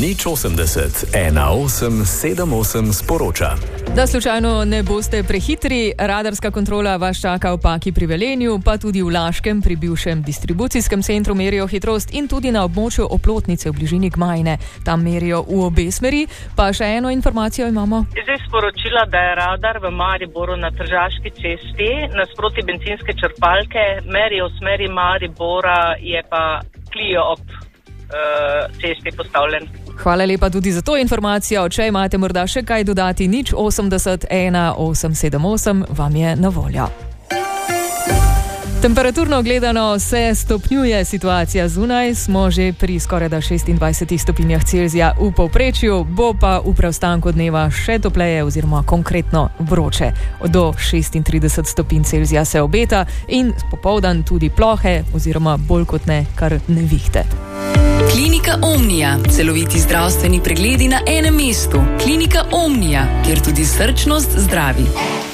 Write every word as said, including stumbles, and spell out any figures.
Nič osemdeset, ena osem sedem osem sporoča. Da slučajno ne boste prehitri, radarska kontrola vas čaka v Paki pri Velenju, pa tudi v Laškem pri bivšem distribucijskem centru merijo hitrost in tudi na območju Oplotnice v bližini Gmajne. Tam merijo v obe smeri. Pa še eno informacijo imamo. Zdaj sporočila, da je radar v Mariboru na Tržaški cesti nasproti bencinske črpalke, merijo v smeri Maribora, je pa Clio ob uh, cesti postavljen. Hvala lepa tudi za to informacijo. Če imate morda še kaj dodati, nič osemdeset, ena osem sedem osem vam je na voljo. Temperaturno gledano se stopnjuje situacija zunaj, smo že pri skorajda šestindvajsetih stopinjah Celzija v povprečju, bo pa v preostanku dneva še topleje oziroma konkretno vroče. Do šestintrideset stopinj Celzija se obeta in popoldan tudi plohe oziroma bolj kot ne kar nevihte. Klinika Omnia. Celoviti zdravstveni pregledi na enem mestu. Klinika Omnia, kjer tudi srčnost zdravi.